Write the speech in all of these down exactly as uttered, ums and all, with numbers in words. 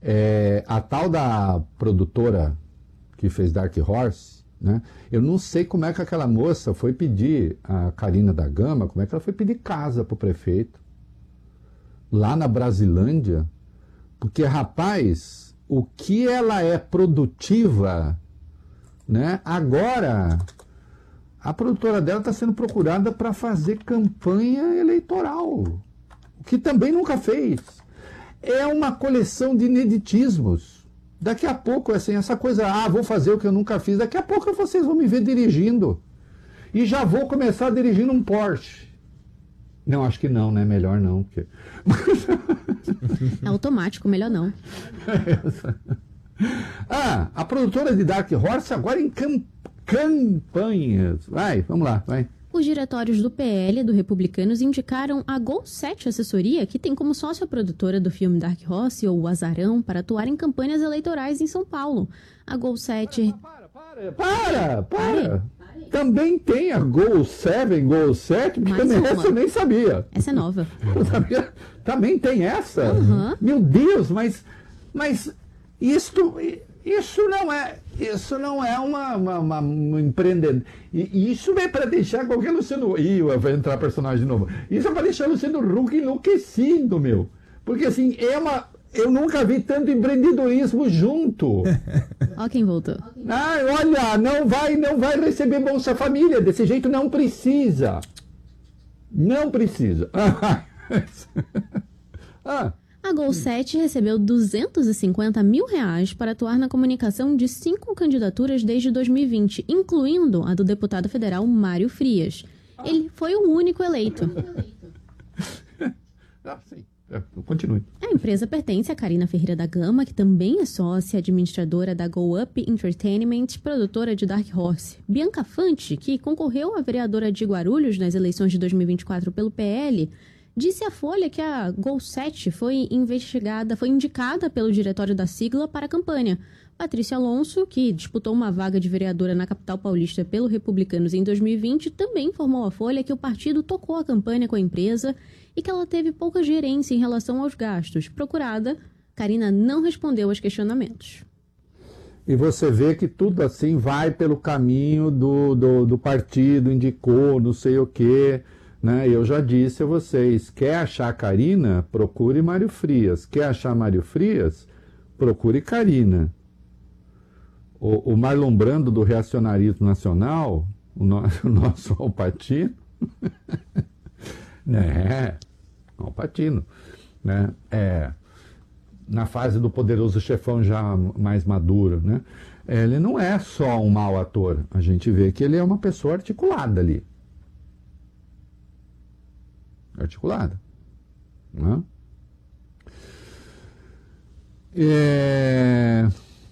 É, a tal da produtora que fez Dark Horse, né? Eu não sei como é que aquela moça foi pedir, a Karina da Gama, como é que ela foi pedir casa para o prefeito, lá na Brasilândia, porque, rapaz, o que ela é produtiva, né? Agora, a produtora dela está sendo procurada para fazer campanha eleitoral, o que também nunca fez. É uma coleção de ineditismos. Daqui a pouco, assim, essa coisa, ah, vou fazer o que eu nunca fiz, daqui a pouco vocês vão me ver dirigindo. E já vou começar dirigindo um Porsche. Não, acho que não, né? Melhor não. Porque... É automático, melhor não. Ah, a produtora de Dark Horse agora em cam campanhas. Vai, vamos lá, vai. Os diretórios do P L e do Republicanos indicaram a Gol sete Assessoria, que tem como sócia produtora do filme Dark Horse, ou O Azarão, para atuar em campanhas eleitorais em São Paulo. A Gol sete... Para, para, para, para, para. Também tem a Gol sete, Gol sete, porque também essa eu nem sabia. Essa é nova. Sabia? Também tem essa? Uhum. Meu Deus, mas, mas isto, isso não é, isso não é uma, uma, uma, uma empreendedor. E isso é para deixar qualquer Luciano... Ih, vai entrar personagem novo. Isso é para deixar o Luciano Huck enlouquecido, meu. Porque assim, é uma... Eu nunca vi tanto empreendedorismo junto. Ó quem voltou. Ah, olha, não vai, não vai receber Bolsa Família. Desse jeito não precisa. Não precisa. Ah. A Gol sete recebeu duzentos e cinquenta mil reais para atuar na comunicação de cinco candidaturas desde dois mil e vinte, incluindo a do deputado federal Mário Frias. Ele foi o único eleito. Ah, sim. Continue. A empresa pertence a Karina Ferreira da Gama, que também é sócia administradora da Go Up Entertainment, produtora de Dark Horse. Bianca Fante, que concorreu a vereadora de Guarulhos nas eleições de dois mil e vinte e quatro pelo P L, disse à Folha que a Gol sete foi investigada, foi indicada pelo diretório da sigla para a campanha. Patrícia Alonso, que disputou uma vaga de vereadora na capital paulista pelo Republicanos em dois mil e vinte, também informou à Folha que o partido tocou a campanha com a empresa e que ela teve pouca gerência em relação aos gastos. Procurada, Karina não respondeu aos questionamentos. E você vê que tudo assim vai pelo caminho do, do, do partido, indicou, não sei o quê, né? Eu já disse a vocês, quer achar a Karina, procure Mário Frias. Quer achar Mário Frias, procure Karina. O, o Marlon Brando do Reacionarismo Nacional, o, no, o nosso Alpatino, né? Alpatino, né? É, na fase do Poderoso Chefão já mais maduro, né? Ele não é só um mau ator, a gente vê que ele é uma pessoa articulada ali. Articulada, né? É...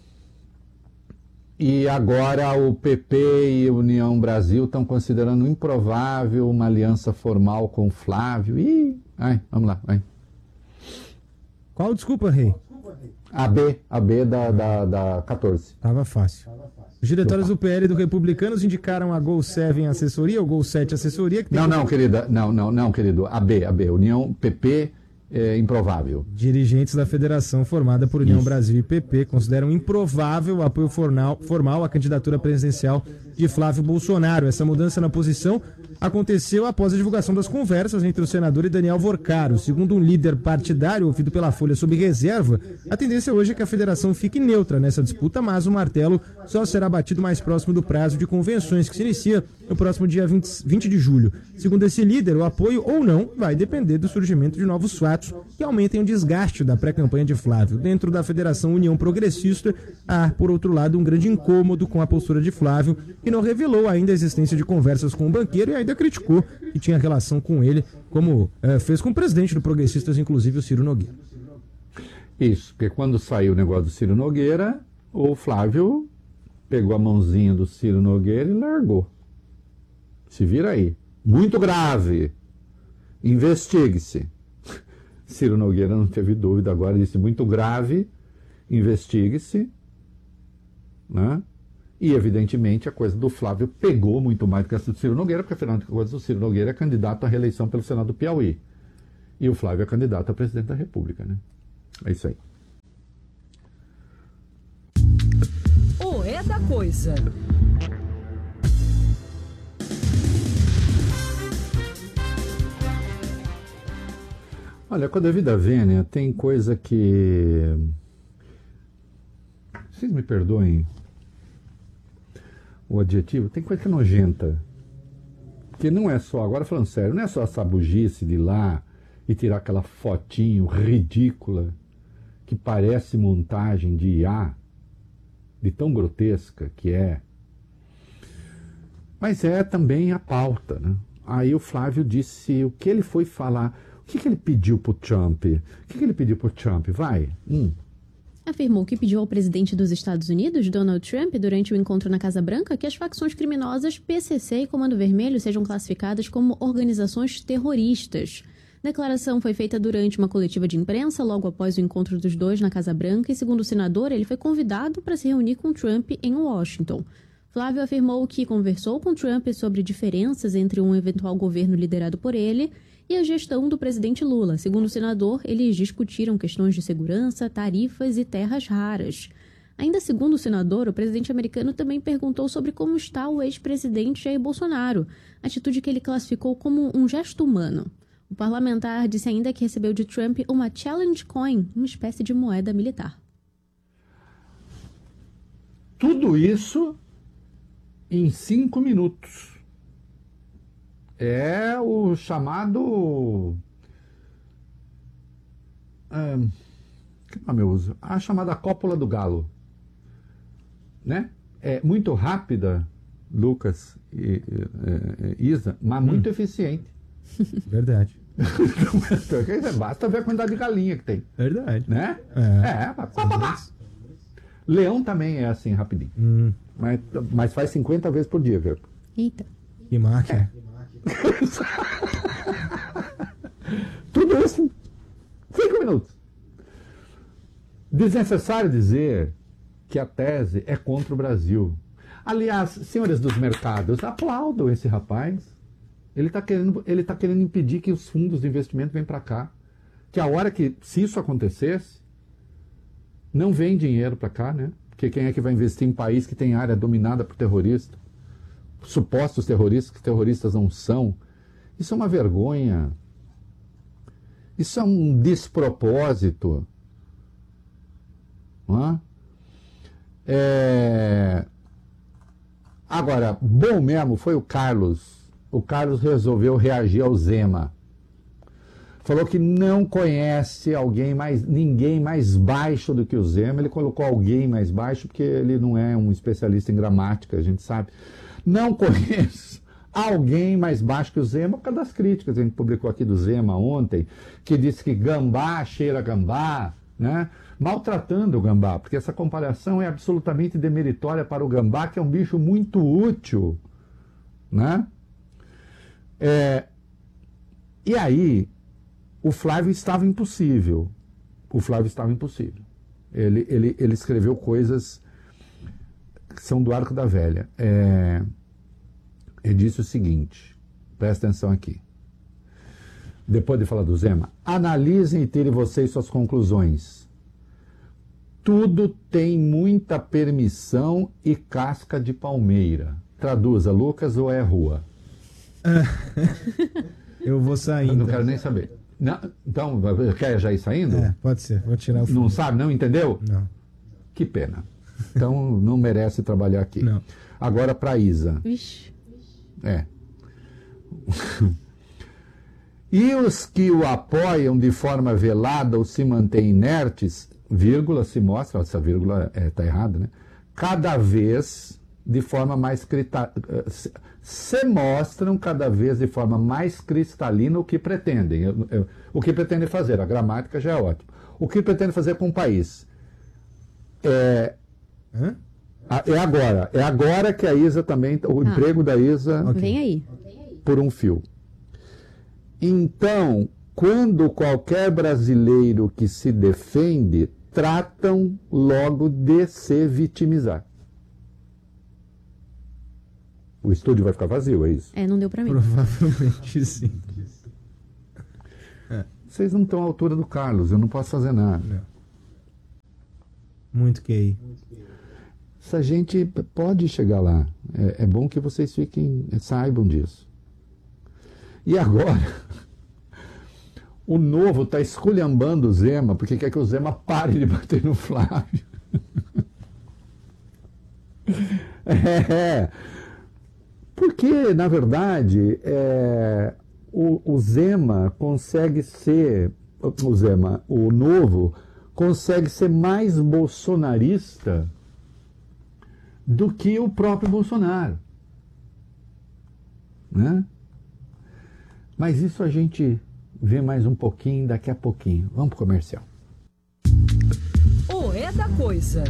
E agora o P P e a União Brasil estão considerando improvável uma aliança formal com o Flávio. Ih, ai, vamos lá, vai. Qual desculpa, Rei? A B, a B da, da, da quatorze. Tava fácil. Os diretórios do P L e do Republicanos indicaram a Gol sete Assessoria, ou Gol sete Assessoria... Que tem não, que... não, querida, não, não, não, querido, a B, a B, União P P... É improvável. Dirigentes da federação formada por União Isso. Brasil e P P consideram improvável o apoio formal, formal à candidatura presidencial de Flávio Bolsonaro. Essa mudança na posição aconteceu após a divulgação das conversas entre o senador e Daniel Vorcaro. Segundo um líder partidário ouvido pela Folha sob reserva, a tendência hoje é que a federação fique neutra nessa disputa, mas o martelo só será batido mais próximo do prazo de convenções, que se inicia no próximo dia vinte de julho. Segundo esse líder, o apoio ou não vai depender do surgimento de novos fatos que aumentem o desgaste da pré-campanha de Flávio. Dentro da Federação União Progressista, há, por outro lado, um grande incômodo com a postura de Flávio, que não revelou ainda a existência de conversas com o banqueiro e ainda criticou que tinha relação com ele, como é, fez com o presidente do Progressistas, inclusive o Ciro Nogueira. Isso, porque quando saiu o negócio do Ciro Nogueira, o Flávio pegou a mãozinha do Ciro Nogueira e largou. Se vira aí. Muito grave. Investigue-se. Ciro Nogueira não teve dúvida agora, disse muito grave, investigue-se, né? E evidentemente a coisa do Flávio pegou muito mais do que essa do Ciro Nogueira, porque afinal de contas o Ciro Nogueira é candidato à reeleição pelo Senado do Piauí. E o Flávio é candidato a presidente da República, né? É isso aí. coisa. Olha, quando a vida vênia, tem coisa que... Vocês me perdoem o adjetivo, tem coisa que é nojenta. Porque não é só, agora falando sério, não é só essa bugice de ir lá e tirar aquela fotinho ridícula que parece montagem de I A, de tão grotesca que é. Mas é também a pauta, né? Aí o Flávio disse o que ele foi falar, o que, que ele pediu pro Trump? O que, que ele pediu pro Trump? Vai. Hum. Afirmou que pediu ao presidente dos Estados Unidos, Donald Trump, durante o encontro na Casa Branca, que as facções criminosas P C C e Comando Vermelho sejam classificadas como organizações terroristas. A declaração foi feita durante uma coletiva de imprensa, logo após o encontro dos dois na Casa Branca, e, segundo o senador, ele foi convidado para se reunir com Trump em Washington. Flávio afirmou que conversou com Trump sobre diferenças entre um eventual governo liderado por ele e a gestão do presidente Lula. Segundo o senador, eles discutiram questões de segurança, tarifas e terras raras. Ainda segundo o senador, o presidente americano também perguntou sobre como está o ex-presidente Jair Bolsonaro, atitude que ele classificou como um gesto humano. O parlamentar disse ainda que recebeu de Trump uma challenge coin, uma espécie de moeda militar. Tudo isso em cinco minutos. É o chamado... É, que nome eu uso? A chamada cópula do galo. Né? É muito rápida, Lucas e, e, e Isa, mas muito hum. eficiente. Verdade. Basta ver a quantidade de galinha que tem. Verdade. Né? É. É, pá, pá, pá. Leão também é assim, rapidinho. Hum. Mas, mas faz cinquenta vezes por dia, viu? Eita. Que máquina. É. Tudo isso em cinco minutos. Desnecessário dizer que a tese é contra o Brasil. Aliás, senhores dos mercados, aplaudam esse rapaz. Ele está querendo, ele tá querendo impedir que os fundos de investimento venham para cá. Que a hora que, se isso acontecesse, não vem dinheiro para cá, né? Porque quem é que vai investir em país que tem área dominada por terroristas? Supostos terroristas, que terroristas não são. Isso é uma vergonha. Isso é um despropósito. Não é? É... Agora, bom mesmo foi o Carlos. O Carlos resolveu reagir ao Zema. Falou que não conhece alguém mais, ninguém mais baixo do que o Zema. Ele colocou alguém mais baixo porque ele não é um especialista em gramática, a gente sabe. Não conheço alguém mais baixo que o Zema, por causa das críticas que a gente publicou aqui do Zema ontem, que disse que gambá cheira gambá, né? Maltratando o gambá, porque essa comparação é absolutamente demeritória para o gambá, que é um bicho muito útil, né? É, e aí, o Flávio estava impossível. O Flávio estava impossível. Ele, ele, ele escreveu coisas que são do Arco da Velha. É, ele disse o seguinte, presta atenção aqui. Depois de falar do Zema, analisem e tirem vocês suas conclusões. Tudo tem muita permissão e casca de palmeira. Traduza, Lucas, ou é rua? Eu vou sair. Eu não então. quero nem saber. Não, então, quer já ir saindo? É, pode ser. Vou tirar o fundo. Não sabe, não entendeu? Não. Que pena. Então, não merece trabalhar aqui. Não. Agora para Isa. Vixe. É. E os que o apoiam de forma velada ou se mantêm inertes, vírgula, se mostra, essa vírgula está é, errada, né? Cada vez de forma mais crita, se, se mostram cada vez de forma mais cristalina o que pretendem. Eu, eu, o que pretendem fazer, a gramática já é ótimo. O que pretendem fazer com o país? É, Hã? é agora. É agora que a Isa também, o ah, emprego da Isa... Okay. Vem aí. Por um fio. Então, quando qualquer brasileiro que se defende, tratam logo de se vitimizar. O estúdio vai ficar vazio, é isso? É, não deu pra mim. Provavelmente sim. É. Vocês não estão à altura do Carlos, eu não posso fazer nada. Não. Muito Q I. essa gente pode chegar lá. É, é bom que vocês fiquem, saibam disso. E agora, o Novo está esculhambando o Zema, porque quer que o Zema pare de bater no Flávio. É, porque, na verdade, é, o, o Zema consegue ser, o Zema, o Novo, consegue ser mais bolsonarista do que o próprio Bolsonaro, né? Mas isso a gente vê mais um pouquinho daqui a pouquinho. Vamos pro comercial. O É da Coisa.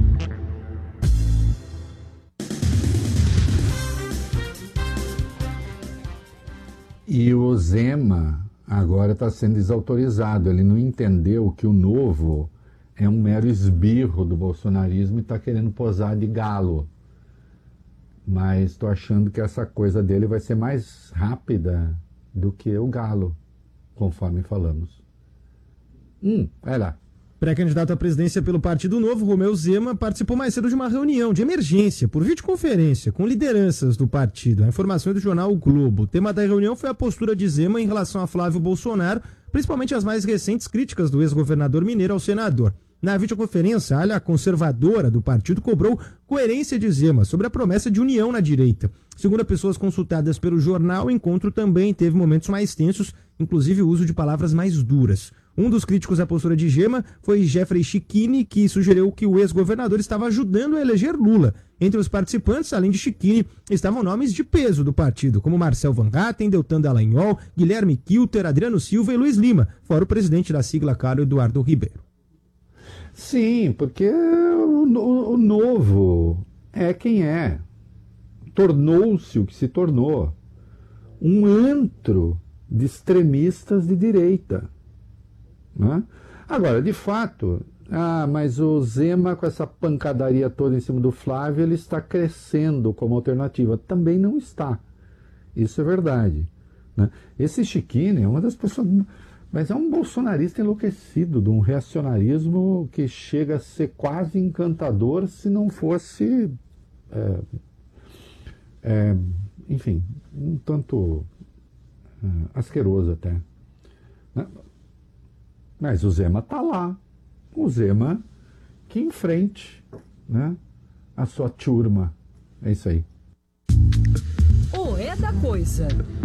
E o Zema agora está sendo desautorizado. Ele não entendeu que o Novo é um mero esbirro do bolsonarismo e está querendo posar de galo. Mas estou achando que essa coisa dele vai ser mais rápida do que o galo, conforme falamos. Hum, vai lá. Pré-candidato à presidência pelo Partido Novo, Romeu Zema, participou mais cedo de uma reunião de emergência, por videoconferência, com lideranças do partido. A informação é do jornal O Globo. O tema da reunião foi a postura de Zema em relação a Flávio Bolsonaro, principalmente as mais recentes críticas do ex-governador mineiro ao senador. Na videoconferência, a ala conservadora do partido cobrou coerência de Zema sobre a promessa de união na direita. Segundo pessoas consultadas pelo jornal, o encontro também teve momentos mais tensos, inclusive o uso de palavras mais duras. Um dos críticos à postura de Zema foi Jeffrey Schichini, que sugeriu que o ex-governador estava ajudando a eleger Lula. Entre os participantes, além de Schichini, estavam nomes de peso do partido, como Marcel Van Hatten, Deltan Dallagnol, Guilherme Kilter, Adriano Silva e Luiz Lima, fora o presidente da sigla, Carlos Eduardo Ribeiro. Sim, porque o, o, o Novo é quem é. Tornou-se o que se tornou. Um antro de extremistas de direita. Né? Agora, de fato, ah, mas o Zema, com essa pancadaria toda em cima do Flávio, ele está crescendo como alternativa. Também não está. Isso é verdade. Né? Esse Schichini é uma das pessoas... Mas é um bolsonarista enlouquecido, de um reacionarismo que chega a ser quase encantador se não fosse, é, é, enfim, um tanto é, asqueroso até. Mas o Zema está lá. O Zema que enfrente, né, a sua turma. É isso aí. O É da Coisa.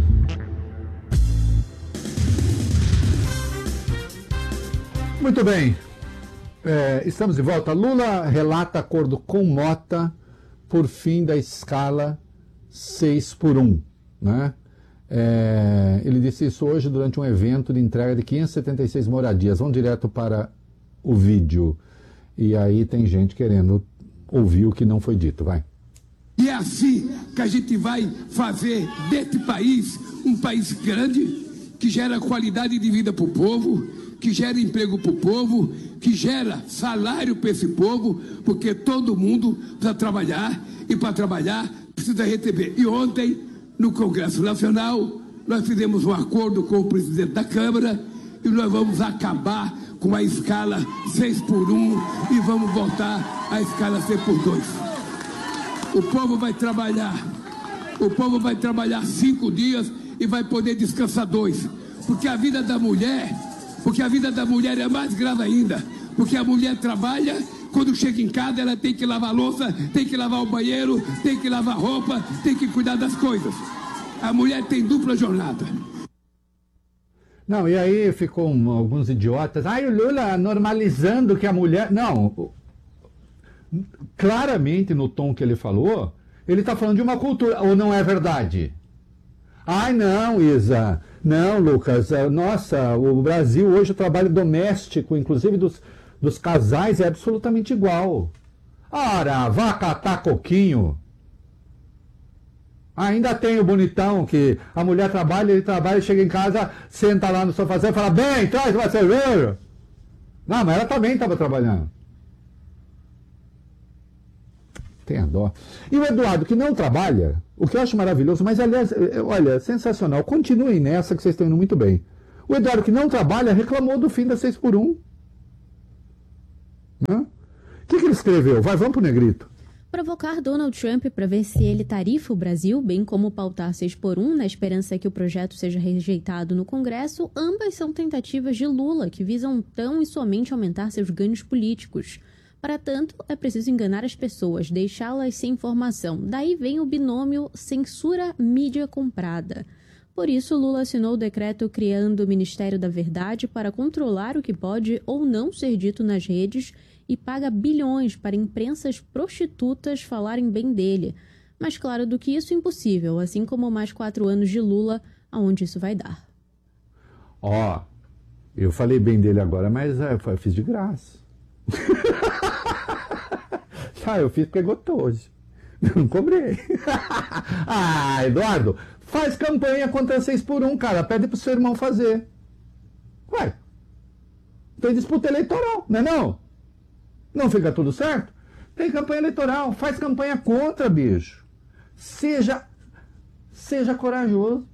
Muito bem, é, estamos de volta. Lula relata acordo com Mota por fim da escala seis por um. Né? É, ele disse isso hoje durante um evento de entrega de quinhentas e setenta e seis moradias. Vamos direto para o vídeo. E aí tem gente querendo ouvir o que não foi dito. Vai. E é assim que a gente vai fazer deste país um país grande, que gera qualidade de vida para o povo, que gera emprego para o povo, que gera salário para esse povo, porque todo mundo precisa trabalhar, e para trabalhar precisa receber. E ontem, no Congresso Nacional, nós fizemos um acordo com o presidente da Câmara e nós vamos acabar com a escala seis por um e vamos voltar à escala seis por dois. O povo vai trabalhar, o povo vai trabalhar cinco dias e vai poder descansar dois, porque a vida da mulher... Porque a vida da mulher é mais grave ainda. Porque a mulher trabalha, quando chega em casa ela tem que lavar a louça, tem que lavar o banheiro, tem que lavar roupa, tem que cuidar das coisas. A mulher tem dupla jornada. Não, e aí ficou um, alguns idiotas. Ai, o Lula normalizando que a mulher... Não, claramente no tom que ele falou, ele está falando de uma cultura, ou não é verdade? Ai, não, Isa... Não, Lucas, nossa, o Brasil hoje o trabalho doméstico, inclusive dos, dos casais, é absolutamente igual. Ora, vá catar coquinho. Ainda tem o bonitão que a mulher trabalha, ele trabalha, chega em casa, senta lá no sofá e fala, bem, traz uma cerveja. Não, mas ela também estava trabalhando. Tem a dó. E o Eduardo, que não trabalha, o que eu acho maravilhoso, mas aliás, olha, sensacional, continuem nessa que vocês estão indo muito bem. O Eduardo, que não trabalha, reclamou do fim da seis por um. O que, que ele escreveu? Vai, vamos pro Negrito. Provocar Donald Trump para ver se ele tarifa o Brasil, bem como pautar seis por um na esperança que o projeto seja rejeitado no Congresso, ambas são tentativas de Lula que visam tão e somente aumentar seus ganhos políticos. Para tanto, é preciso enganar as pessoas, deixá-las sem informação. Daí vem o binômio censura mídia comprada. Por isso, Lula assinou o decreto criando o Ministério da Verdade para controlar o que pode ou não ser dito nas redes e paga bilhões para imprensas prostitutas falarem bem dele. Mas claro do que isso é impossível, assim como mais quatro anos de Lula, aonde isso vai dar. Ó, oh, eu falei bem dele agora, mas é, eu fiz de graça. Ah, eu fiz porque é gostoso. Não cobrei. Ah, Eduardo, faz campanha contra seis por um, cara. Pede pro seu irmão fazer. Ué, tem disputa eleitoral, não é não? Não fica tudo certo? Tem campanha eleitoral, faz campanha contra, bicho. Seja, seja corajoso.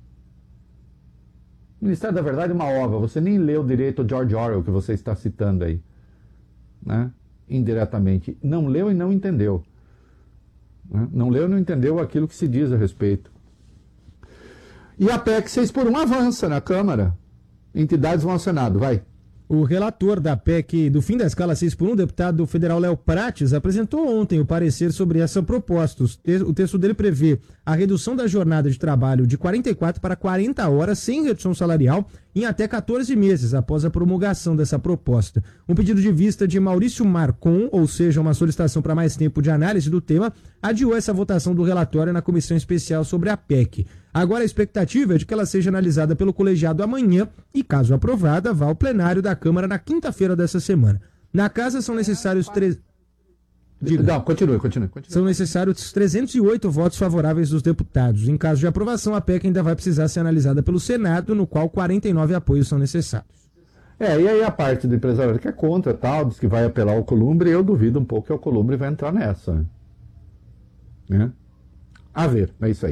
O Ministério da Verdade é uma obra. Você nem leu direito o George Orwell que você está citando aí, né? Indiretamente. Não leu e não entendeu. Né? Não leu e não entendeu aquilo que se diz a respeito. E a P E C seis por um avança na Câmara. Entidades vão ao Senado, vai. O relator da P E C do fim da escala seis por um, o deputado federal Léo Prates, apresentou ontem o parecer sobre essa proposta. O texto dele prevê a redução da jornada de trabalho de quarenta e quatro para quarenta horas, sem redução salarial, em até quatorze meses após a promulgação dessa proposta. Um pedido de vista de Maurício Marcon, ou seja, uma solicitação para mais tempo de análise do tema, adiou essa votação do relatório na comissão especial sobre a P E C. Agora a expectativa é de que ela seja analisada pelo colegiado amanhã e, caso aprovada, vá ao plenário da Câmara na quinta-feira dessa semana. Na casa são necessários três... Diga. Não, continue, continue, continue. São necessários trezentos e oito votos favoráveis dos deputados. Em caso de aprovação, a P E C ainda vai precisar ser analisada pelo Senado, no qual quarenta e nove apoios são necessários. É, e aí a parte do empresariado que é contra, tal, diz que vai apelar ao Alcolumbre, eu duvido um pouco que o Alcolumbre vai entrar nessa. Né? A ver, é isso aí.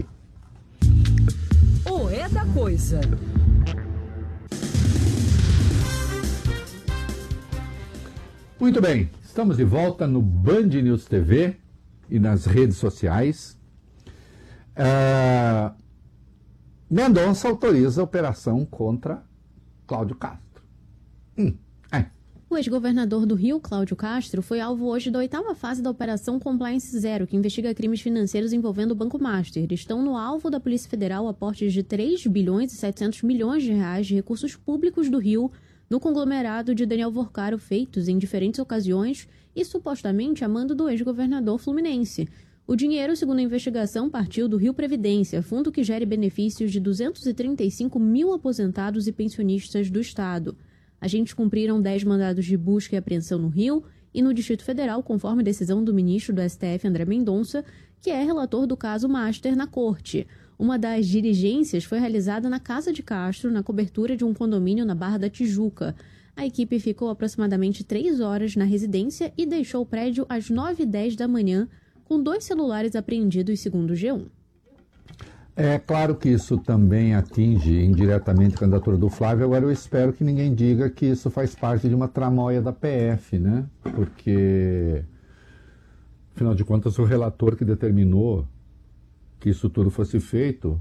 O É da Coisa. Muito bem, estamos de volta no Band News T V e nas redes sociais. Uh, Mendonça autoriza a operação contra Cláudio Castro. Hum, é. O ex-governador do Rio, Cláudio Castro, foi alvo hoje da oitava fase da Operação Compliance Zero, que investiga crimes financeiros envolvendo o Banco Master. Estão no alvo da Polícia Federal aportes de três bilhões e setecentos milhões de reais de recursos públicos do Rio no conglomerado de Daniel Vorcaro, feitos em diferentes ocasiões e supostamente a mando do ex-governador fluminense. O dinheiro, segundo a investigação, partiu do Rio Previdência, fundo que gere benefícios de duzentos e trinta e cinco mil aposentados e pensionistas do Estado. Agentes cumpriram dez mandados de busca e apreensão no Rio e no Distrito Federal, conforme decisão do ministro do S T F, André Mendonça, que é relator do caso Master na Corte. Uma das diligências foi realizada na casa de Castro, na cobertura de um condomínio na Barra da Tijuca. A equipe ficou aproximadamente três horas na residência e deixou o prédio às nove e dez da manhã, com dois celulares apreendidos, segundo o G um. É claro que isso também atinge indiretamente a candidatura do Flávio. Agora eu espero que ninguém diga que isso faz parte de uma tramóia da P F, né? Porque, afinal de contas, o relator que determinou que isso tudo fosse feito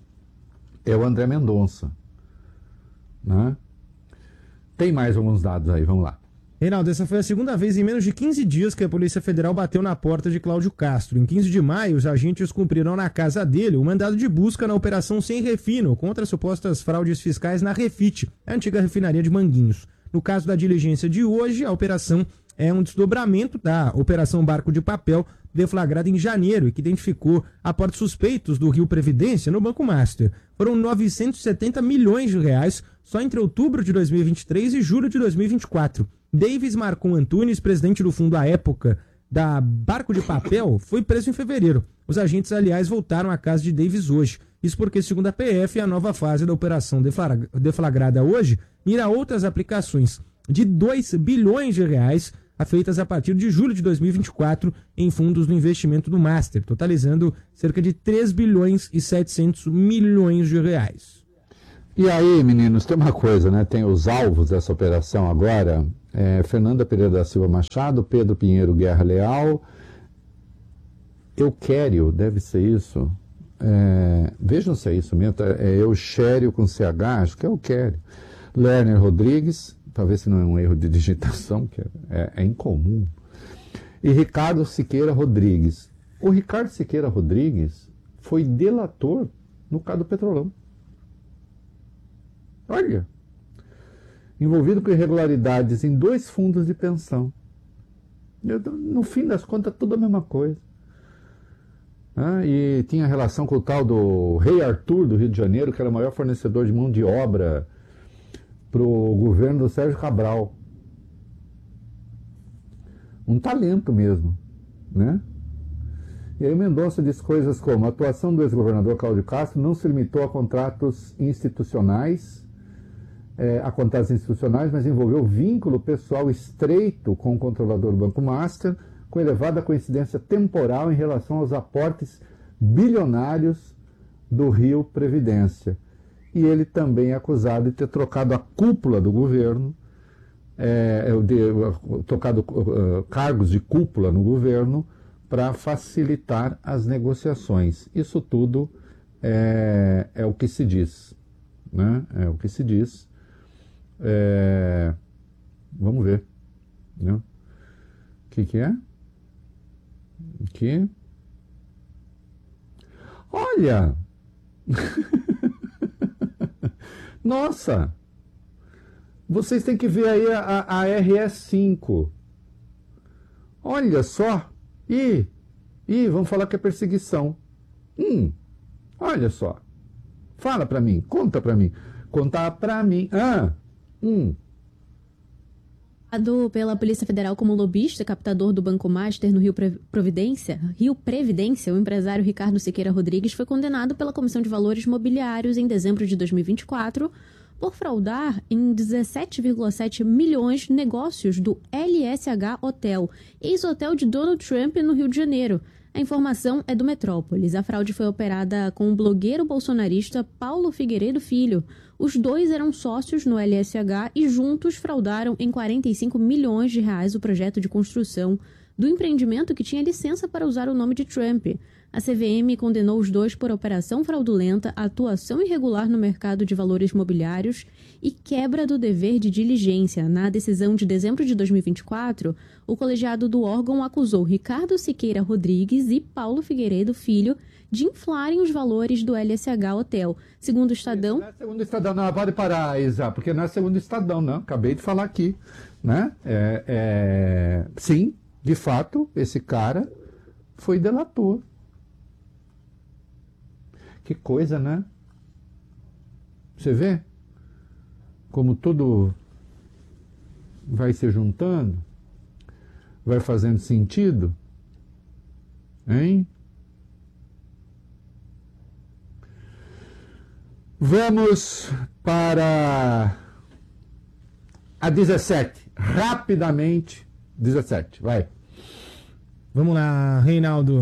é o André Mendonça, né? Tem mais alguns dados aí, vamos lá. Reinaldo, essa foi a segunda vez em menos de quinze dias que a Polícia Federal bateu na porta de Cláudio Castro. Em quinze de maio, os agentes cumpriram na casa dele o mandado de busca na Operação Sem Refino contra supostas fraudes fiscais na Refit, a antiga refinaria de Manguinhos. No caso da diligência de hoje, a operação é um desdobramento da Operação Barco de Papel, deflagrada em janeiro e que identificou aportes suspeitos do Rio Previdência no Banco Master. Foram novecentos e setenta milhões de reais só entre outubro de dois mil e vinte e três e julho de dois mil e vinte e quatro. Davis Marcon Antunes, presidente do fundo à época da Barco de Papel, foi preso em fevereiro. Os agentes, aliás, voltaram à casa de Davis hoje. Isso porque, segundo a P F, a nova fase da operação deflagrada hoje mira outras aplicações de dois bilhões de reais feitas a partir de julho de dois mil e vinte e quatro em fundos do investimento do Master, totalizando cerca de três bilhões e setecentos milhões de reais. E aí, meninos, tem uma coisa, né? Tem os alvos dessa operação agora, é, Fernanda Pereira da Silva Machado, Pedro Pinheiro Guerra Leal, Euquério, deve ser isso. É, vejam se é isso mesmo. É Euxério com C H, acho que é Euquério. Lerner Rodrigues, talvez se não é um erro de digitação, que é, é incomum. E Ricardo Siqueira Rodrigues. O Ricardo Siqueira Rodrigues foi delator no caso do Petrolão. Olha, envolvido com irregularidades em dois fundos de pensão. Eu, no fim das contas, tudo a mesma coisa. Ah, e tinha relação com o tal do Rei Arthur do Rio de Janeiro, que era o maior fornecedor de mão de obra para o governo do Sérgio Cabral. Um talento mesmo, né? E aí o Mendonça diz coisas como: a atuação do ex-governador Cláudio Castro não se limitou a contratos institucionais, é, a contratos institucionais, mas envolveu vínculo pessoal estreito com o controlador do Banco Master, com elevada coincidência temporal em relação aos aportes bilionários do Rio Previdência. E ele também é acusado de ter trocado a cúpula do governo, é, de, trocado uh, cargos de cúpula no governo para facilitar as negociações. Isso tudo é, é o que se diz, né? É o que se diz. É, vamos ver, né? O que, que é? Aqui. Olha! Nossa! Vocês têm que ver aí a, a R S cinco. Olha só! Ih! Ih, vamos falar que é perseguição. Hum! Olha só! Fala pra mim, conta pra mim. Conta pra mim. Ah! Hum! Pela Polícia Federal como lobista captador do Banco Master no Rio Providência, Rio Previdência, o empresário Ricardo Siqueira Rodrigues foi condenado pela Comissão de Valores Mobiliários em dezembro de dois mil e vinte e quatro por fraudar em dezessete vírgula sete milhões negócios do L S H Hotel, ex-hotel de Donald Trump no Rio de Janeiro. A informação é do Metrópolis. A fraude foi operada com o blogueiro bolsonarista Paulo Figueiredo Filho. Os dois eram sócios no L S H e juntos fraudaram em quarenta e cinco milhões de reais o projeto de construção do empreendimento que tinha licença para usar o nome de Trump. A C V M condenou os dois por operação fraudulenta, atuação irregular no mercado de valores mobiliários e quebra do dever de diligência. Na decisão de dezembro de dois mil e vinte e quatro, o colegiado do órgão acusou Ricardo Siqueira Rodrigues e Paulo Figueiredo Filho de inflarem os valores do L S H Hotel. Segundo o Estadão... Não é segundo o Estadão, não, pode parar, Isa, porque não é segundo o Estadão, não. Acabei de falar aqui, né? É, é... Sim, de fato, esse cara foi delator. Que coisa, né? Você vê como tudo vai se juntando, vai fazendo sentido, hein? Vamos para a dezessete, rapidamente, dezessete, vai. Vamos lá, Reinaldo.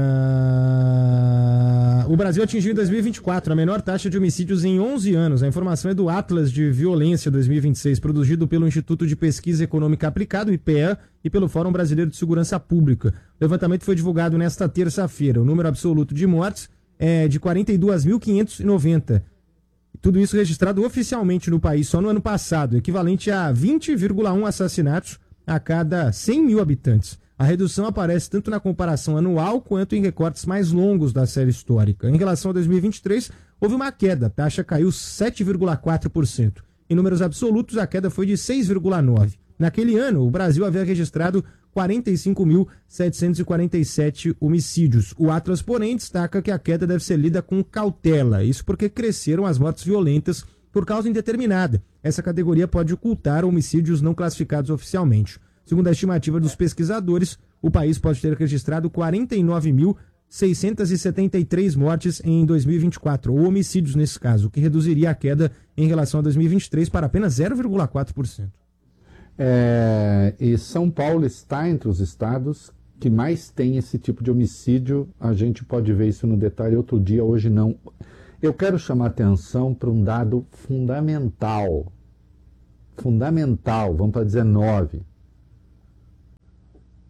Uh... O Brasil atingiu em dois mil e vinte e quatro a menor taxa de homicídios em onze anos. A informação é do Atlas de Violência dois mil e vinte e seis, produzido pelo Instituto de Pesquisa Econômica Aplicada, o I P E A, e pelo Fórum Brasileiro de Segurança Pública. O levantamento foi divulgado nesta terça-feira. O número absoluto de mortes é de quarenta e duas mil quinhentos e noventa. Tudo isso registrado oficialmente no país só no ano passado, equivalente a vinte vírgula um assassinatos a cada cem mil habitantes. A redução aparece tanto na comparação anual quanto em recortes mais longos da série histórica. Em relação a dois mil e vinte e três, houve uma queda, a taxa caiu sete vírgula quatro por cento. Em números absolutos, a queda foi de seis vírgula nove por cento. Naquele ano, o Brasil havia registrado quarenta e cinco mil setecentos e quarenta e sete homicídios. O Atlas, porém, destaca que a queda deve ser lida com cautela. Isso porque cresceram as mortes violentas por causa indeterminada. Essa categoria pode ocultar homicídios não classificados oficialmente. Segundo a estimativa dos pesquisadores, o país pode ter registrado quarenta e nove mil seiscentos e setenta e três mortes em dois mil e vinte e quatro, ou homicídios nesse caso, o que reduziria a queda em relação a dois mil e vinte e três para apenas zero vírgula quatro por cento. É, e São Paulo está entre os estados que mais tem esse tipo de homicídio. A gente pode ver isso no detalhe outro dia, hoje não. Eu quero chamar atenção para um dado fundamental. Fundamental, vamos para dezenove.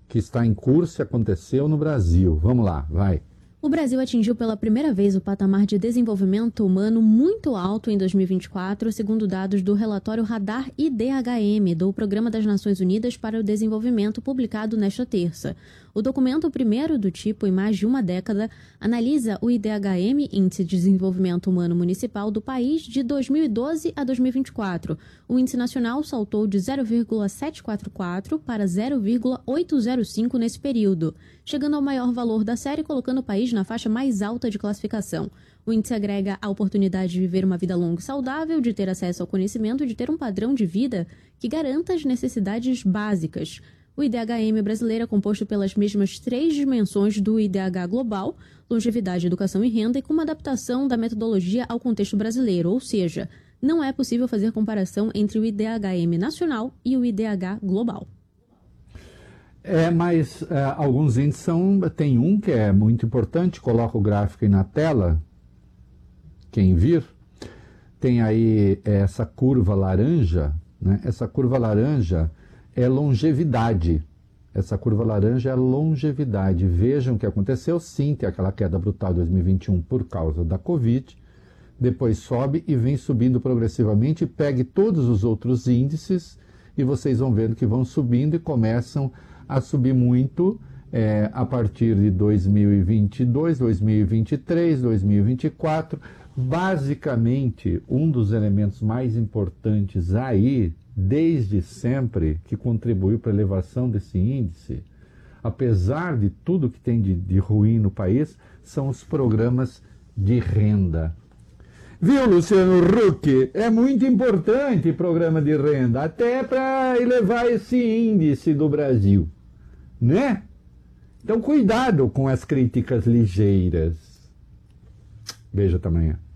que está em curso e aconteceu no Brasil. Vamos lá, vai. O Brasil atingiu pela primeira vez o patamar de desenvolvimento humano muito alto em dois mil e vinte e quatro, segundo dados do relatório Radar I D H M, do Programa das Nações Unidas para o Desenvolvimento, publicado nesta terça. O documento, o primeiro do tipo em mais de uma década, analisa o I D H M, Índice de Desenvolvimento Humano Municipal, do país de dois mil e doze a dois mil e vinte e quatro. O índice nacional saltou de zero vírgula setecentos e quarenta e quatro para zero vírgula oitocentos e cinco nesse período, chegando ao maior valor da série, colocando o país na faixa mais alta de classificação. O índice agrega a oportunidade de viver uma vida longa e saudável, de ter acesso ao conhecimento e de ter um padrão de vida que garanta as necessidades básicas. O I D H M brasileiro é composto pelas mesmas três dimensões do I D H global, longevidade, educação e renda, e com uma adaptação da metodologia ao contexto brasileiro, ou seja, não é possível fazer comparação entre o I D H M nacional e o I D H global. É, mas é, alguns índices são... Tem um que é muito importante, coloca o gráfico aí na tela, quem vir. Tem aí essa curva laranja, né? Essa curva laranja é longevidade. Essa curva laranja é longevidade. Vejam o que aconteceu. Sim, tem aquela queda brutal em dois mil e vinte e um por causa da Covid. Depois sobe e vem subindo progressivamente. Pegue todos os outros índices e vocês vão vendo que vão subindo e começam a subir muito é, a partir de dois mil e vinte e dois, dois mil e vinte e três, dois mil e vinte e quatro. Basicamente, um dos elementos mais importantes aí, desde sempre, que contribuiu para a elevação desse índice, apesar de tudo que tem de, de ruim no país, são os programas de renda. Viu, Luciano Huck? É muito importante o programa de renda, até para elevar esse índice do Brasil, né? Então, cuidado com as críticas ligeiras. Beijo, até amanhã.